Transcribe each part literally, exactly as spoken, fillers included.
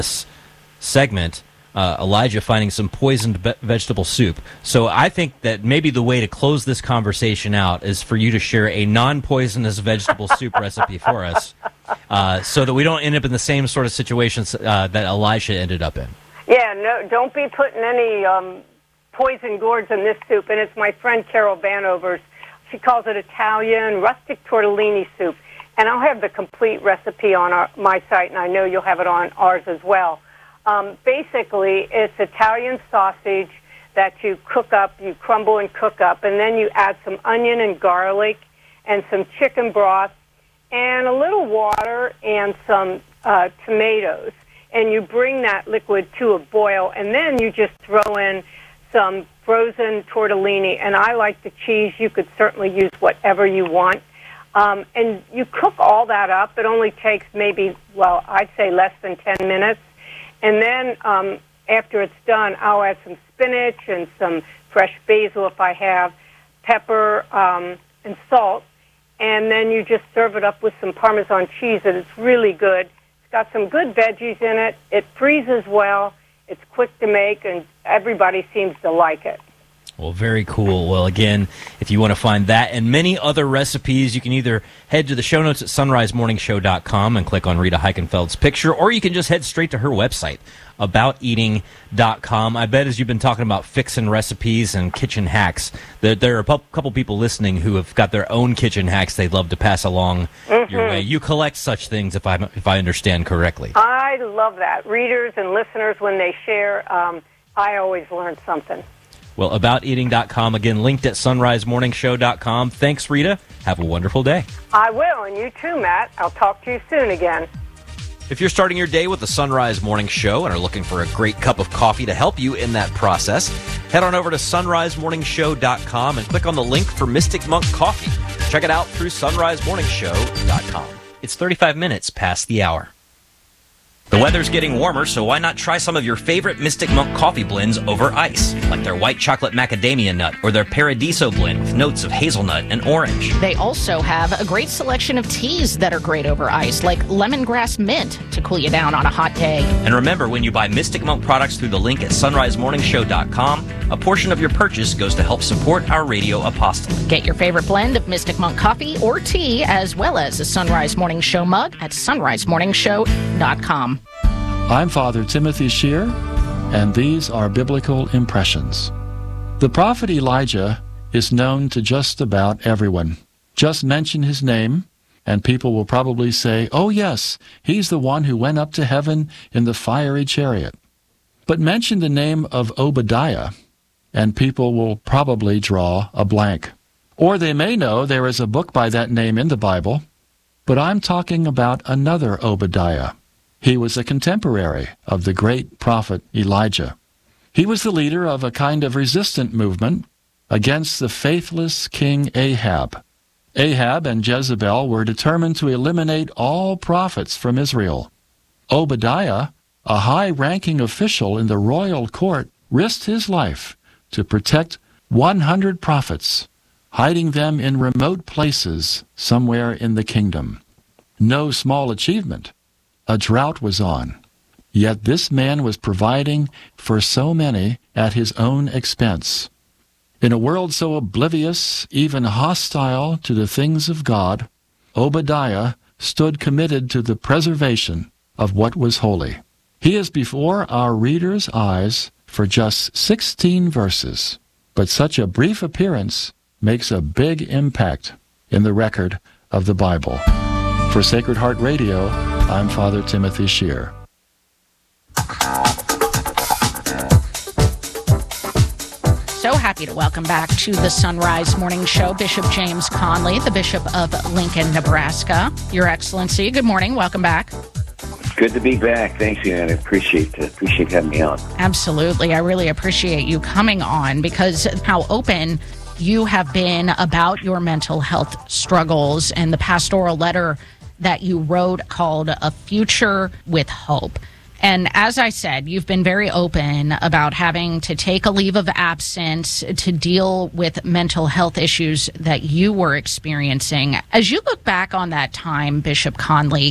this segment, uh, Elijah finding some poisoned ve- vegetable soup. So I think that maybe the way to close this conversation out is for you to share a non-poisonous vegetable soup recipe for us, uh, so that we don't end up in the same sort of situations uh, that Elijah ended up in. Yeah, no, don't be putting any um, poison gourds in this soup. And it's my friend Carol Vanover's. She calls it Italian rustic tortellini soup. And I'll have the complete recipe on our, my site, and I know you'll have it on ours as well. Um, basically, it's Italian sausage that you cook up, you crumble and cook up, and then you add some onion and garlic and some chicken broth and a little water and some uh, tomatoes. And you bring that liquid to a boil, and then you just throw in some frozen tortellini. And I like the cheese. You could certainly use whatever you want. Um, and you cook all that up. It only takes maybe, well, I'd say less than ten minutes. And then um, after it's done, I'll add some spinach and some fresh basil if I have, pepper um, and salt. And then you just serve it up with some Parmesan cheese, and it's really good. It's got some good veggies in it. It freezes well. It's quick to make, and everybody seems to like it. Well, very cool. Well, again, if you want to find that and many other recipes, you can either head to the show notes at sunrise morning show dot com and click on Rita Heichenfeld's picture, or you can just head straight to her website, about eating dot com. I bet as you've been talking about fixing recipes and kitchen hacks, that there are a couple people listening who have got their own kitchen hacks they'd love to pass along mm-hmm. your way. You collect such things, if I if I understand correctly. I love that. Readers and listeners, when they share, um, I always learn something. Well, about eating dot com, again, linked at sunrise morning show dot com. Thanks, Rita. Have a wonderful day. I will, and you too, Matt. I'll talk to you soon again. If you're starting your day with the Sunrise Morning Show and are looking for a great cup of coffee to help you in that process, head on over to sunrise morning show dot com and click on the link for Mystic Monk Coffee. Check it out through sunrise morning show dot com. It's thirty-five minutes past the hour. The weather's getting warmer, so why not try some of your favorite Mystic Monk coffee blends over ice, like their white chocolate macadamia nut or their Paradiso blend with notes of hazelnut and orange. They also have a great selection of teas that are great over ice, like lemongrass mint to cool you down on a hot day. And remember, when you buy Mystic Monk products through the link at sunrise morning show dot com, a portion of your purchase goes to help support our radio apostolate. Get your favorite blend of Mystic Monk coffee or tea, as well as a Sunrise Morning Show mug at sunrise morning show dot com. I'm Father Timothy Shear, and these are Biblical Impressions. The prophet Elijah is known to just about everyone. Just mention his name, and people will probably say, oh yes, he's the one who went up to heaven in the fiery chariot. But mention the name of Obadiah, and people will probably draw a blank. Or they may know there is a book by that name in the Bible, but I'm talking about another Obadiah. He was a contemporary of the great prophet Elijah. He was the leader of a kind of resistant movement against the faithless King Ahab. Ahab and Jezebel were determined to eliminate all prophets from Israel. Obadiah, a high-ranking official in the royal court, risked his life to protect one hundred prophets, hiding them in remote places somewhere in the kingdom. No small achievement. A drought was on, yet this man was providing for so many at his own expense. In a world so oblivious, even hostile to the things of God, Obadiah stood committed to the preservation of what was holy. He is before our readers' eyes for just sixteen verses, but such a brief appearance makes a big impact in the record of the Bible. For Sacred Heart Radio, I'm Father Timothy Shear. So happy to welcome back to the Sunrise Morning Show Bishop James Conley, the Bishop of Lincoln, Nebraska. Your Excellency, good morning. Welcome back. It's good to be back. Thanks, Ian. I appreciate uh, appreciate having me on. Absolutely. I really appreciate you coming on, because how open you have been about your mental health struggles and the pastoral letter that you wrote called A Future with Hope. And as I said, you've been very open about having to take a leave of absence to deal with mental health issues that you were experiencing. As you look back on that time, Bishop Conley,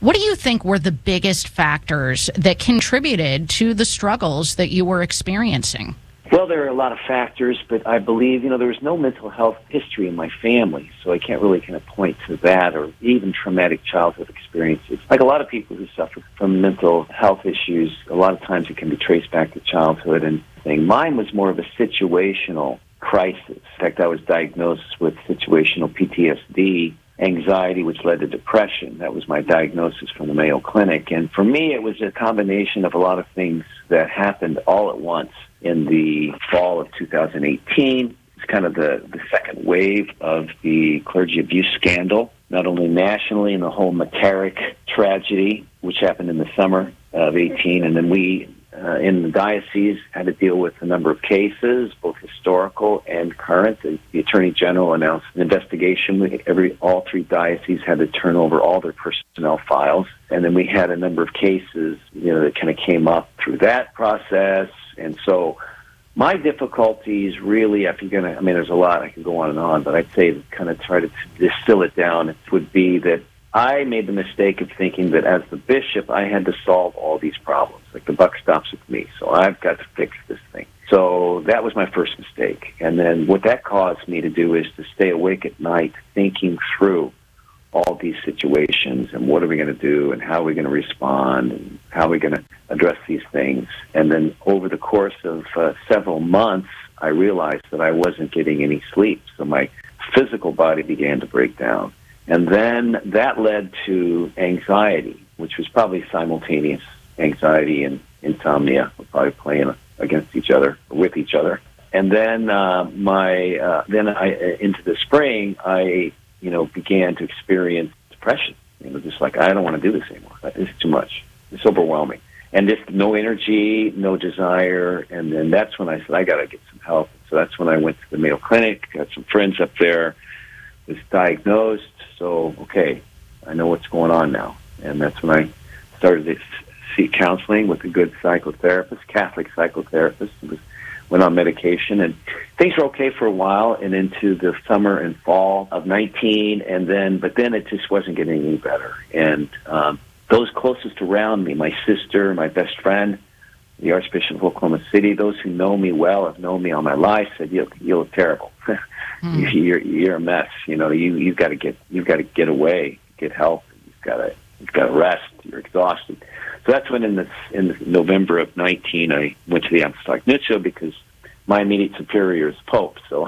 What do you think were the biggest factors that contributed to the struggles that you were experiencing? Well, there are a lot of factors, but I believe, you know, there was no mental health history in my family, so I can't really kind of point to that or even traumatic childhood experiences. Like a lot of people who suffer from mental health issues, a lot of times it can be traced back to childhood and thing. Mine was more of a situational crisis. In fact, I was diagnosed with situational P T S D, anxiety, which led to depression. That was my diagnosis from the Mayo Clinic. And for me, it was a combination of a lot of things that happened all at once. In the fall of two thousand eighteen, it's kind of the, the second wave of the clergy abuse scandal, not only nationally in the whole McCarrick tragedy, which happened in the summer of eighteen, and then we uh, in the diocese had to deal with a number of cases, both historical and current. The, the Attorney General announced an investigation. We, every all three dioceses had to turn over all their personnel files, and then we had a number of cases, you know, that kind of came up through that process. And so my difficulties really, if you're going to, I mean, there's a lot, I can go on and on, but I'd say to kind of try to distill it down, it would be that I made the mistake of thinking that as the bishop, I had to solve all these problems. Like the buck stops with me, so I've got to fix this thing. So that was my first mistake. And then what that caused me to do is to stay awake at night thinking through all these situations and what are we going to do and how are we going to respond and how are we going to address these things. And then over the course of uh, several months, I realized that I wasn't getting any sleep. So my physical body began to break down. And then that led to anxiety, which was probably simultaneous. Anxiety and insomnia were probably playing against each other, or with each other. And then uh, my uh, then I into the spring, I you know, began to experience depression. You know, just like, I don't want to do this anymore. It's too much. It's overwhelming. And just no energy, no desire. And then that's when I said, I got to get some help. So that's when I went to the Mayo Clinic, got some friends up there, was diagnosed. So, okay, I know what's going on now. And that's when I started to seek counseling with a good psychotherapist, Catholic psychotherapist. It was went on medication, and things were okay for a while and into the summer and fall of nineteen, and then, but then it just wasn't getting any better. And um, those closest around me, my sister, my best friend, the Archbishop of Oklahoma City, those who know me well, have known me all my life, said, you look, you look terrible. mm. You're, you're a mess. You know, you, you've got to get, you've got to get away, get help. You've got to, you've got to rest. You're exhausted. So that's when in, this, in November of nineteen, I went to the Apostolic Nuncio because my immediate superior is Pope. So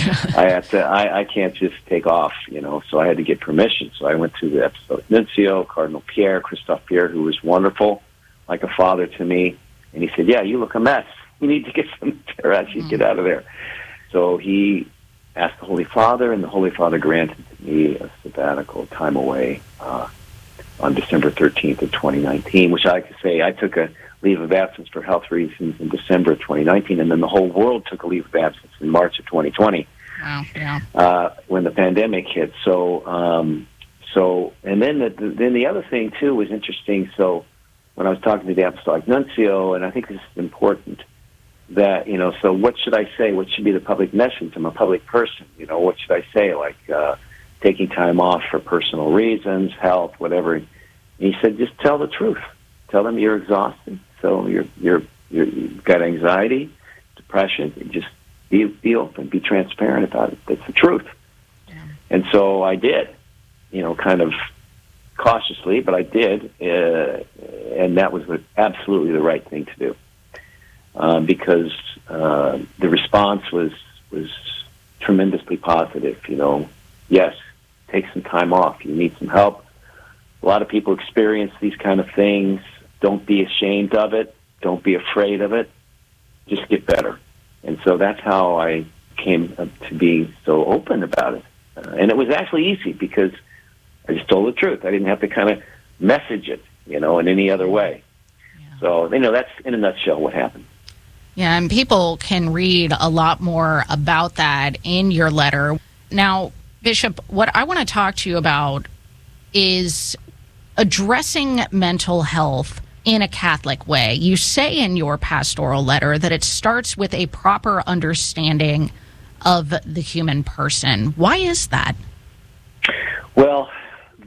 I had to, I, I can't just take off, you know, so I had to get permission. So I went to the Apostolic Nuncio, Cardinal Pierre, Christophe Pierre, who was wonderful, like a father to me. And he said, yeah, you look a mess. You need to get some therapy, mm. get out of there. So he asked the Holy Father, and the Holy Father granted me a sabbatical time away, uh, on December thirteenth of twenty nineteen, which I like to say I took a leave of absence for health reasons in December of twenty nineteen, and then the whole world took a leave of absence in March of twenty twenty. Wow, yeah. Uh, when the pandemic hit. So, um, so, and then the, the then the other thing too was interesting. So, when I was talking to the Apostolic Nuncio, and I think this is important, that you know, so what should I say? What should be the public message? I'm a public person. You know, what should I say? Like. Uh, taking time off for personal reasons, health, whatever. And he said, just tell the truth. Tell them you're exhausted. So you're, you're, you're, you've got anxiety, depression. You just be, be open, be transparent about it. That's the truth. Yeah. And so I did, you know, kind of cautiously, but I did. Uh, and that was the, absolutely the right thing to do. Uh, because uh, the response was, was tremendously positive, you know. Yes, take some time off. You need some help. A lot of people experience these kind of things. Don't be ashamed of it. Don't be afraid of it. Just get better. And so that's how I came to be so open about it. Uh, and it was actually easy because I just told the truth. I didn't have to kind of message it, you know, in any other way. Yeah. So, you know, that's in a nutshell what happened. Yeah, and people can read a lot more about that in your letter. Now, Bishop, what I want to talk to you about is addressing mental health in a Catholic way. You say in your pastoral letter that it starts with a proper understanding of the human person. Why is that? Well,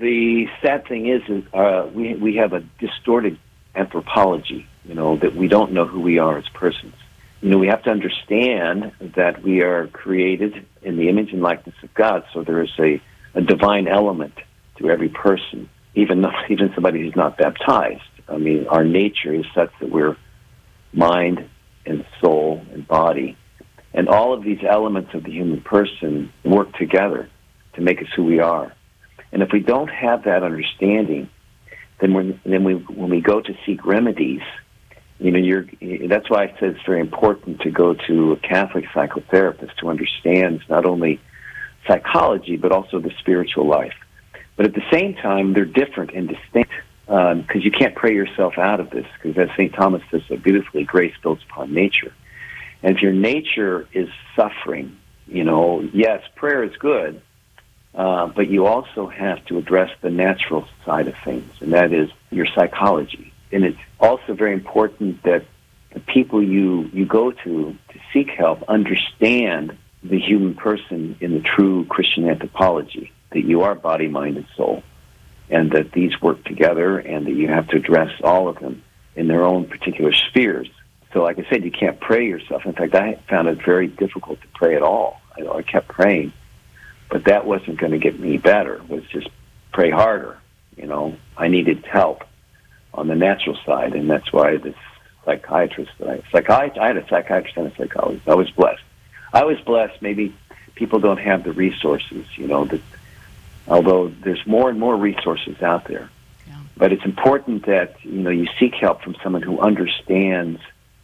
the sad thing is, is uh, we we have a distorted anthropology, you know, that we don't know who we are as persons. You know, we have to understand that we are created in the image and likeness of God, so there is a, a divine element to every person, even though, even somebody who's not baptized. I mean, our nature is such that we're mind and soul and body, and all of these elements of the human person work together to make us who we are. And if we don't have that understanding, then when then we when we go to seek remedies, you know, you're. That's why I said it's very important to go to a Catholic psychotherapist who understands not only psychology but also the spiritual life. But at the same time, they're different and distinct, because um, you can't pray yourself out of this. Because as Saint Thomas says so beautifully, grace builds upon nature. And if your nature is suffering, you know, yes, prayer is good. Uh, but you also have to address the natural side of things, and that is your psychology. And it's also very important that the people you, you go to to seek help understand the human person in the true Christian anthropology, that you are body, mind, and soul, and that these work together, and that you have to address all of them in their own particular spheres. So like I said, you can't pray yourself. In fact, I found it very difficult to pray at all. I, I kept praying. But that wasn't going to get me better. It was just pray harder. You know, I needed help on the natural side, and that's why this psychiatrist that I psychiatrist I had a psychiatrist and a psychologist. I was blessed. I was blessed. Maybe people don't have the resources. You know, that although there's more and more resources out there, yeah. But it's important that you know you seek help from someone who understands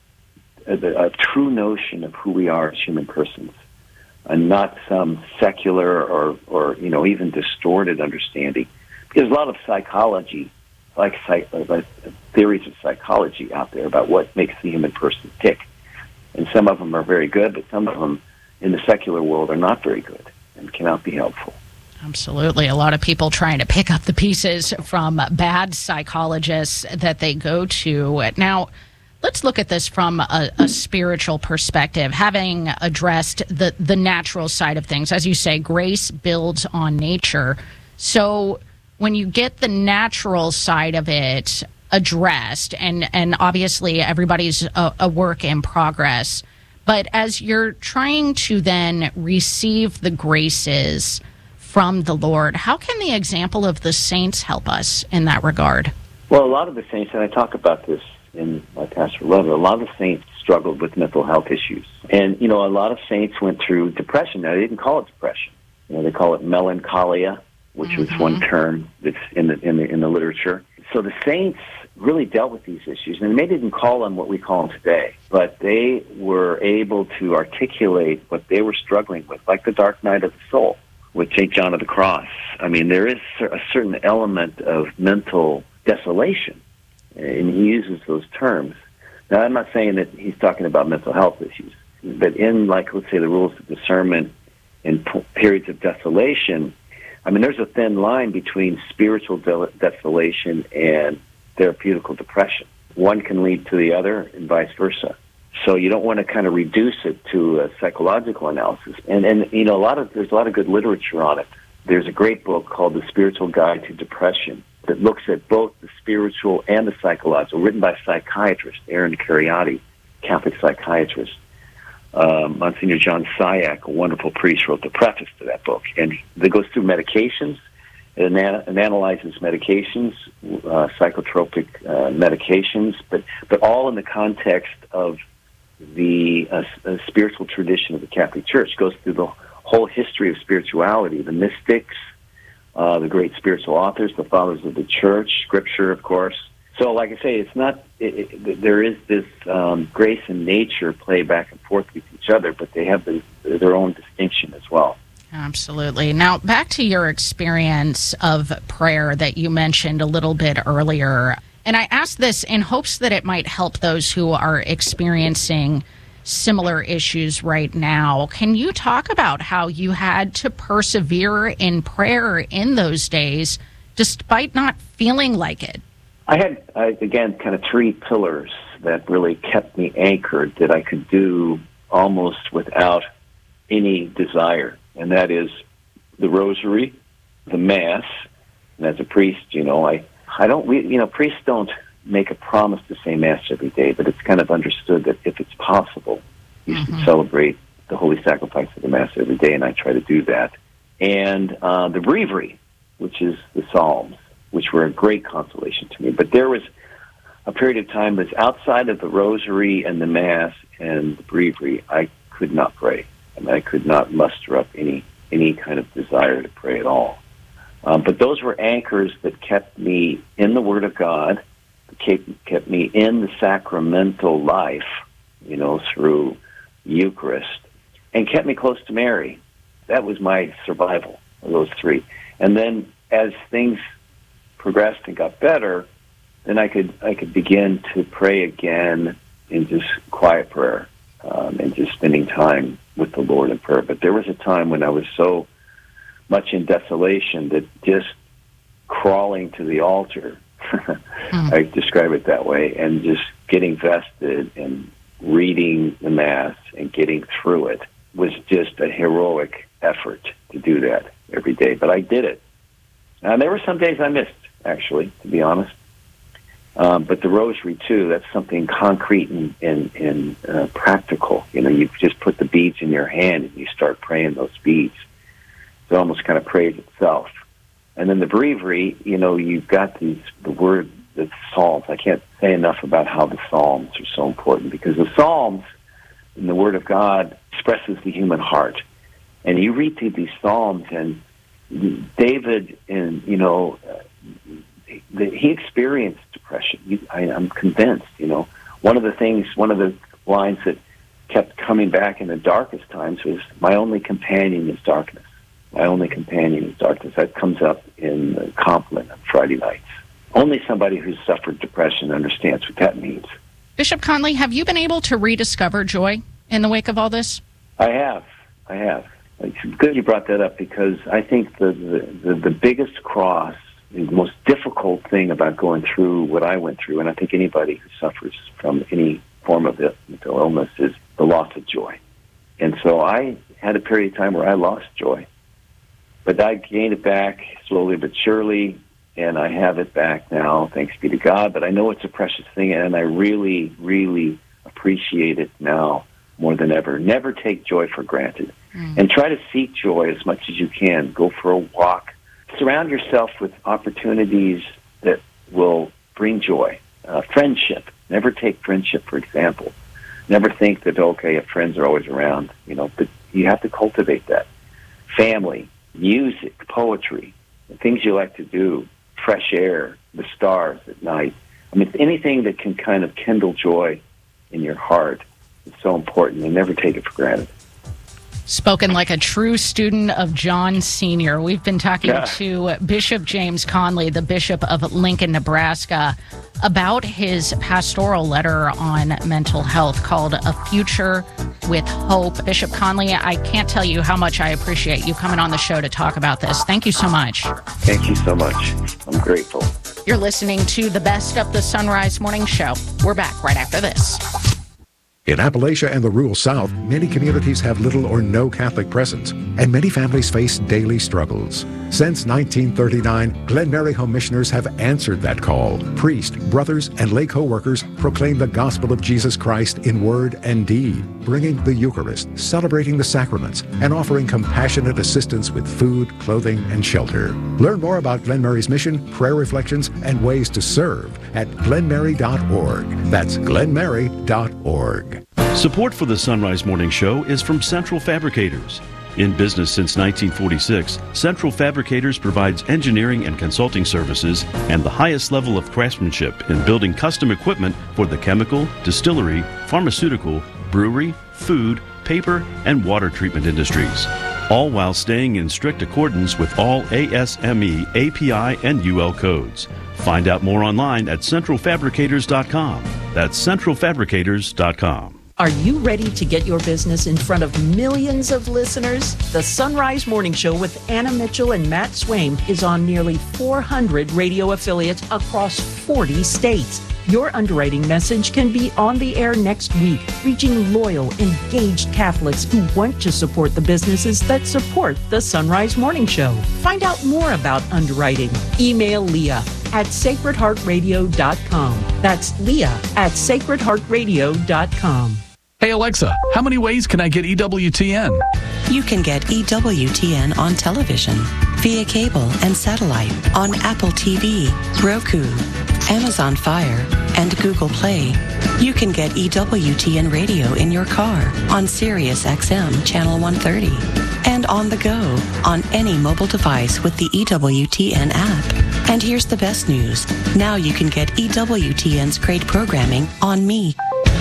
a, a true notion of who we are as human persons, and not some secular or, or you know, even distorted understanding. Because a lot of psychology, like psych, like theories of psychology out there about what makes the human person tick. And some of them are very good, but some of them in the secular world are not very good and cannot be helpful. Absolutely. A lot of people trying to pick up the pieces from bad psychologists that they go to. Now, let's look at this from a, a spiritual perspective, having addressed the, the natural side of things. As you say, grace builds on nature. So when you get the natural side of it addressed, and, and obviously everybody's a, a work in progress, but as you're trying to then receive the graces from the Lord, how can the example of the saints help us in that regard? Well, a lot of the saints, and I talk about this in my pastoral letter, a lot of the saints struggled with mental health issues. And, you know, a lot of saints went through depression. Now, they didn't call it depression. You know, they call it melancholia, which mm-hmm. was one term that's in the, in the in the literature. So the saints really dealt with these issues, and they didn't call them what we call them today, but they were able to articulate what they were struggling with, like the dark night of the soul with Saint John of the Cross. I mean, there is a certain element of mental desolation, and he uses those terms. Now, I'm not saying that he's talking about mental health issues, but in, like, let's say, the rules of discernment in p- periods of desolation, I mean, there's a thin line between spiritual de- desolation and therapeutical depression. One can lead to the other and vice versa. So you don't want to kind of reduce it to a psychological analysis. And, and you know, a lot of there's a lot of good literature on it. There's a great book called The Spiritual Guide to Depression that looks at both the spiritual and the psychological, written by psychiatrist Aaron Kheriaty, Catholic psychiatrist. Um, Monsignor John Syak, a wonderful priest, wrote the preface to that book. And that goes through medications and, ana- and analyzes medications, uh, psychotropic uh, medications, but, but all in the context of the uh, uh, spiritual tradition of the Catholic Church. It goes through the whole history of spirituality, the mystics, uh, the great spiritual authors, the fathers of the Church, Scripture, of course. So, like I say, it's not. It, it, there is this um, grace and nature play back and forth with each other, but they have the, their own distinction as well. Absolutely. Now, back to your experience of prayer that you mentioned a little bit earlier. And I asked this in hopes that it might help those who are experiencing similar issues right now. Can you talk about how you had to persevere in prayer in those days, despite not feeling like it? I had, I, again, kind of three pillars that really kept me anchored that I could do almost without any desire. And that is the rosary, the Mass, And as a priest, you know, I, I don't, we, you know, priests don't make a promise to say Mass every day, but it's kind of understood that if it's possible, you mm-hmm. should celebrate the Holy Sacrifice of the Mass every day, and I try to do that. And uh, the Breviary, which is the Psalms, which were a great consolation to me. But there was a period of time that's outside of the Rosary and the Mass and the Breviary, I could not pray. I mean, I could not muster up any any kind of desire to pray at all. Um, but those were anchors that kept me in the Word of God, kept, kept me in the sacramental life, you know, through Eucharist, and kept me close to Mary. That was my survival of those three. And then as things progressed and got better, then I could I could begin to pray again in just quiet prayer um, and just spending time with the Lord in prayer. But there was a time when I was so much in desolation that just crawling to the altar, mm. I describe it that way, and just getting vested and reading the Mass and getting through it was just a heroic effort to do that every day. But I did it. And there were some days I missed, actually, to be honest. Um, but the Rosary, too, that's something concrete and, and, and uh, practical. You know, you just put the beads in your hand and you start praying those beads. It almost kind of prays itself. And then the Breviary, you know, you've got these, the word, the Psalms. I can't say enough about how the Psalms are so important, because the Psalms in the Word of God expresses the human heart. And you read through these Psalms, and David, and you know, uh, the, he experienced depression. You, I, I'm convinced. You know, one of the things, one of the lines that kept coming back in the darkest times was, "My only companion is darkness. My only companion is darkness." That comes up in the Compline on Friday nights. Only somebody who's suffered depression understands what that means. Bishop Conley, have you been able to rediscover joy in the wake of all this? I have. I have. It's good you brought that up, because I think the, the, the, the biggest cross, the most difficult thing about going through what I went through, and I think anybody who suffers from any form of mental illness, is the loss of joy. And so I had a period of time where I lost joy. But I gained it back slowly but surely, and I have it back now, thanks be to God. But I know it's a precious thing, and I really, really appreciate it now more than ever. Never take joy for granted. Mm. And try to seek joy as much as you can. Go for a walk. Surround yourself with opportunities that will bring joy. Uh, friendship. Never take friendship for example. Never think that, okay, if friends are always around, you know, but you have to cultivate that. Family, music, poetry, the things you like to do, fresh air, the stars at night. I mean, anything that can kind of kindle joy in your heart is so important, and never take it for granted. Spoken like a true student of John Senior We've been talking yeah. to Bishop James Conley, the Bishop of Lincoln, Nebraska, about his pastoral letter on mental health called A Future with Hope. Bishop Conley, I can't tell you how much I appreciate you coming on the show to talk about this. Thank you so much. Thank you so much. I'm grateful. You're listening to the best of the Sunrise Morning Show. We're back right after this. In Appalachia and the rural South, many communities have little or no Catholic presence, and many families face daily struggles. Since nineteen thirty-nine, Glen Mary Home Missioners have answered that call. Priests, brothers, and lay co-workers proclaim the gospel of Jesus Christ in word and deed, bringing the Eucharist, celebrating the sacraments, and offering compassionate assistance with food, clothing, and shelter. Learn more about Glen Mary's mission, prayer reflections, and ways to serve at glen mary dot org. That's glen mary dot org. Support for the Sunrise Morning Show is from Central Fabricators. In business since nineteen forty-six, Central Fabricators provides engineering and consulting services and the highest level of craftsmanship in building custom equipment for the chemical, distillery, pharmaceutical, brewery, food, paper, and water treatment industries, all while staying in strict accordance with all A S M E, A P I, and U L codes. Find out more online at central fabricators dot com. That's central fabricators dot com. Are you ready to get your business in front of millions of listeners? The Sunrise Morning Show with Anna Mitchell and Matt Swaim is on nearly four hundred radio affiliates across forty states. Your underwriting message can be on the air next week, reaching loyal, engaged Catholics who want to support the businesses that support the Sunrise Morning Show. Find out more about underwriting. Email Leah at sacred heart radio dot com. That's Leah at sacred heart radio dot com. Hey Alexa, how many ways can I get E W T N? You can get E W T N on television, via cable and satellite, on Apple T V, Roku, Amazon Fire, and Google Play. You can get E W T N radio in your car on Sirius X M Channel one thirty, and on the go on any mobile device with the E W T N app. And here's the best news. Now you can get E W T N's great programming on Me.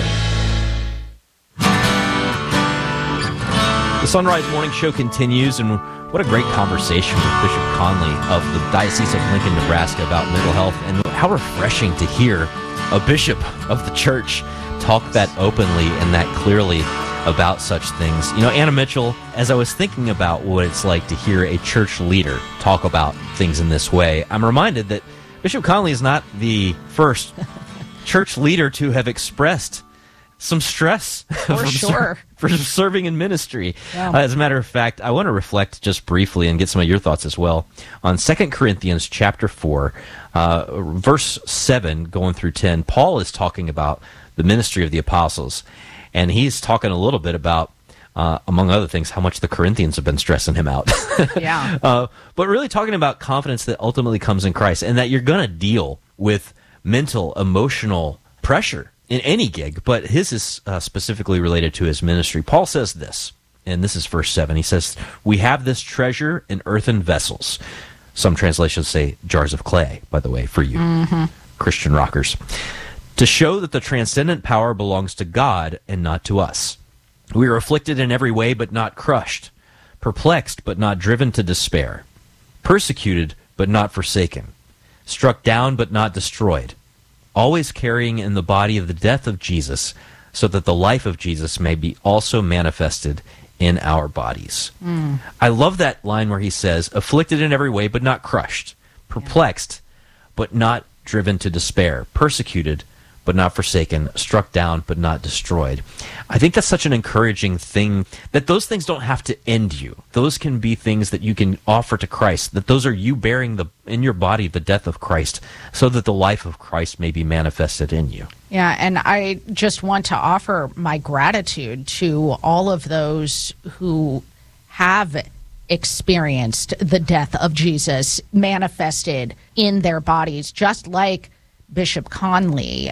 The Sunrise Morning Show continues, and what a great conversation with Bishop Conley of the Diocese of Lincoln, Nebraska about mental health, and how refreshing to hear a bishop of the church talk that openly and that clearly about such things. You know, Anna Mitchell, as I was thinking about what it's like to hear a church leader talk about things in this way, I'm reminded that Bishop Conley is not the first church leader to have expressed some stress for sure for serving in ministry. Yeah. Uh, as a matter of fact, I want to reflect just briefly and get some of your thoughts as well on Second Corinthians chapter four, uh, verse seven, going through ten. Paul is talking about the ministry of the apostles, and he's talking a little bit about, uh, among other things, how much the Corinthians have been stressing him out. Yeah. Uh, but really talking about confidence that ultimately comes in Christ, and that you're going to deal with mental, emotional pressure in any gig, but his is uh, specifically related to his ministry. Paul says this, and this is verse seven. He says, "We have this treasure in earthen vessels." Some translations say jars of clay, by the way, for you mm-hmm. Christian rockers, "to show that the transcendent power belongs to God and not to us. We are afflicted in every way, but not crushed, perplexed, but not driven to despair, persecuted, but not forsaken, struck down, but not destroyed, always carrying in the body of the death of Jesus, so that the life of Jesus may be also manifested in our bodies." Mm. I love that line where he says, afflicted in every way, but not crushed, perplexed, yeah. but not driven to despair, persecuted, but not forsaken, struck down, but not destroyed. I think that's such an encouraging thing, that those things don't have to end you. Those can be things that you can offer to Christ, that those are you bearing the in your body the death of Christ, so that the life of Christ may be manifested in you. Yeah, and I just want to offer my gratitude to all of those who have experienced the death of Jesus manifested in their bodies, just like Bishop Conley.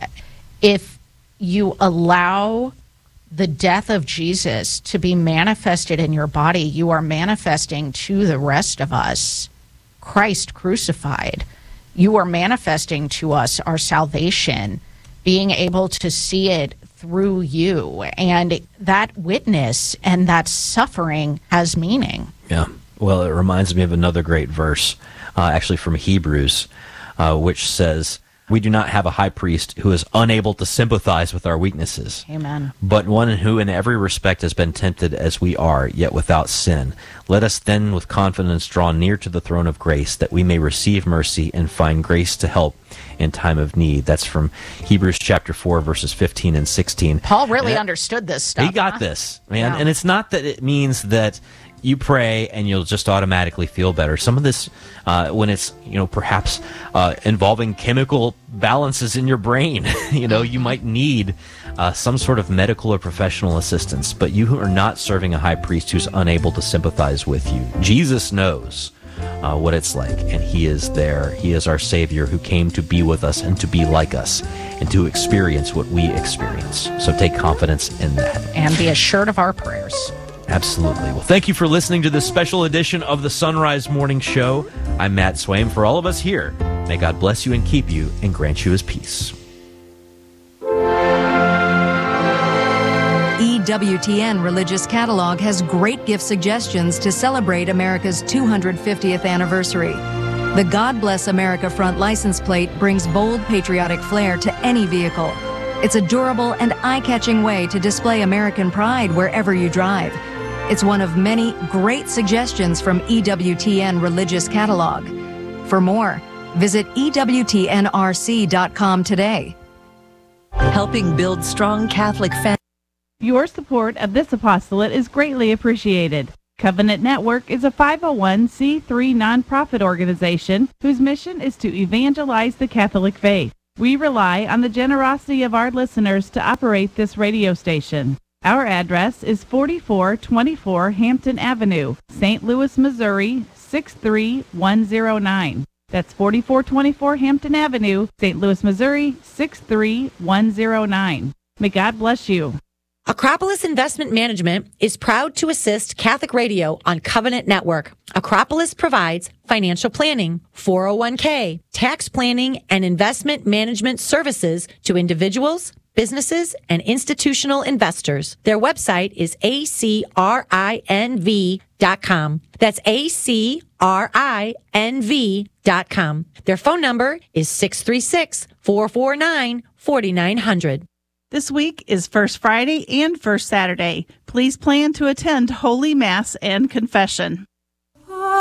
If you allow the death of Jesus to be manifested in your body, you are manifesting to the rest of us Christ crucified. You are manifesting to us our salvation, being able to see it through you. And that witness and that suffering has meaning. Yeah. Well, it reminds me of another great verse, uh, actually from Hebrews, uh, which says, "We do not have a high priest who is unable to sympathize with our weaknesses, Amen. but one who in every respect has been tempted as we are, yet without sin. Let us then with confidence draw near to the throne of grace, that we may receive mercy and find grace to help in time of need." That's from Hebrews chapter four, verses fifteen and sixteen. Paul really and understood this stuff. He got huh? this, man. Yeah. And it's not that it means that you pray and you'll just automatically feel better. Some of this, uh, when it's, you know, perhaps uh, involving chemical balances in your brain, you know, you might need uh, some sort of medical or professional assistance, but you are not serving a high priest who's unable to sympathize with you. Jesus knows uh, what it's like, and he is there. He is our Savior who came to be with us and to be like us and to experience what we experience. So take confidence in that. And be assured of our prayers. Absolutely. Well, thank you for listening to this special edition of the Sunrise Morning Show. I'm Matt Swaim. For all of us here, may God bless you and keep you and grant you his peace. E W T N Religious Catalog has great gift suggestions to celebrate America's two hundred fiftieth anniversary. The God Bless America front license plate brings bold patriotic flair to any vehicle. It's a durable and eye-catching way to display American pride wherever you drive. It's one of many great suggestions from E W T N Religious Catalog. For more, visit E W T N R C dot com today. helping build strong Catholic families. Your support of this apostolate is greatly appreciated. Covenant Network is a five oh one c three nonprofit organization whose mission is to evangelize the Catholic faith. We rely on the generosity of our listeners to operate this radio station. Our address is forty-four twenty-four Hampton Avenue, Saint Louis, Missouri, six three one zero nine. That's forty-four twenty-four Hampton Avenue, Saint Louis, Missouri, six three one zero nine. May God bless you. Acropolis Investment Management is proud to assist Catholic Radio on Covenant Network. Acropolis provides financial planning, four oh one k, tax planning, and investment management services to individuals, businesses, and institutional investors. Their website is A C R I N V dot com. That's A C R I N V dot com. Their phone number is six three six, four four nine, four nine zero zero. This week is First Friday and First Saturday. Please plan to attend Holy Mass and Confession.